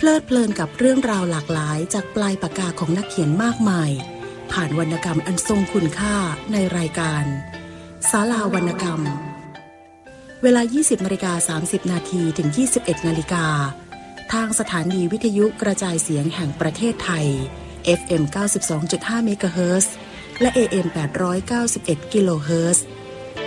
ลิดเพลินกับเรื่องราวหลากหลายจากปลายปากกาของนักเขียนมากมายผ่านวรรณกรรมอันทรงคุณค่าในรายการศาลาวรรณกรรมเวลา 20:30 นาทีถึง 21 นาฬิกาทางสถานีวิทยุกระจายเสียงแห่งประเทศไทย FM 92.5 เมกะเฮิรตซ์และ AM 891 กิโลเฮิรตซ์